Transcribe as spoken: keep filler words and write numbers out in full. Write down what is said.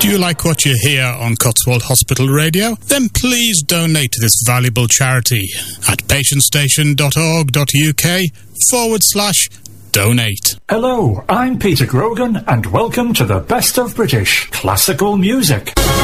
Do you like what you hear on Cotswold Hospital Radio? Then please donate to this valuable charity at patientstation.org.uk forward slash donate. Hello, I'm Peter Grogan and welcome to the Best of British Classical Music.